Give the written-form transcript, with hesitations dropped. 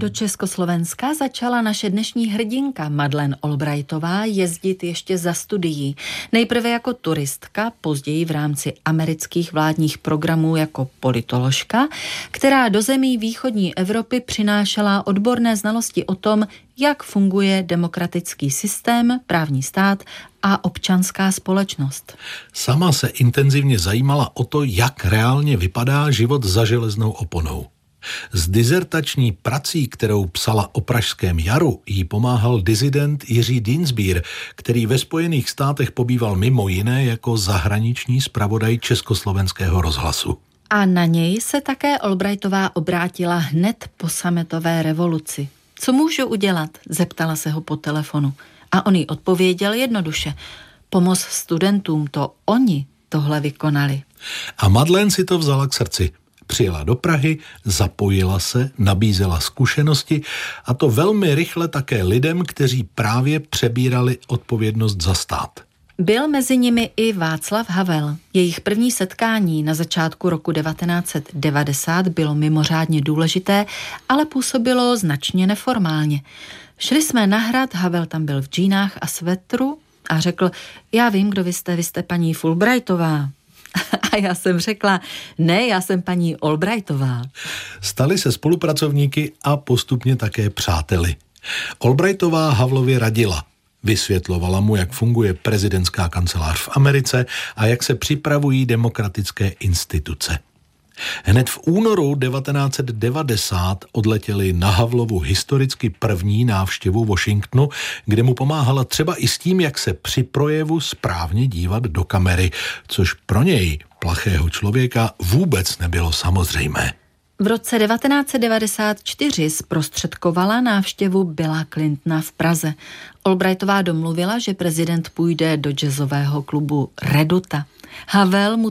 Do Československa začala naše dnešní hrdinka Madeleine Albrightová jezdit ještě za studií. Nejprve jako turistka, později v rámci amerických vládních programů jako politoložka, která do zemí východní Evropy přinášela odborné znalosti o tom, jak funguje demokratický systém, právní stát a občanská společnost. Sama se intenzivně zajímala o to, jak reálně vypadá život za železnou oponou. S dizertační prací, kterou psala o Pražském jaru, jí pomáhal disident Jiří Dienstbier, který ve Spojených státech pobýval mimo jiné jako zahraniční zpravodaj Československého rozhlasu. A na něj se také Albrightová obrátila hned po sametové revoluci. Co můžu udělat? Zeptala se ho po telefonu. A on jí odpověděl jednoduše. Pomoz studentům, to oni tohle vykonali. A Madeleine si to vzala k srdci. Přijela do Prahy, zapojila se, nabízela zkušenosti a to velmi rychle také lidem, kteří právě přebírali odpovědnost za stát. Byl mezi nimi i Václav Havel. Jejich první setkání na začátku roku 1990 bylo mimořádně důležité, ale působilo značně neformálně. Šli jsme na hrad, Havel tam byl v džínách a svetru a řekl, já vím, kdo vy jste paní Fulbrightová. A já jsem řekla, ne, já jsem paní Albrightová. Stali se spolupracovníky a postupně také přáteli. Albrightová Havlovi radila. Vysvětlovala mu, jak funguje prezidentská kancelář v Americe a jak se připravují demokratické instituce. Hned v únoru 1990 odletěli na Havlovu historicky první návštěvu Washingtonu, kde mu pomáhala třeba i s tím, jak se při projevu správně dívat do kamery, což pro něj, plachého člověka, vůbec nebylo samozřejmé. V roce 1994 zprostředkovala návštěvu Billa Clintona v Praze. Albrightová domluvila, že prezident půjde do jazzového klubu Reduta. Havel mu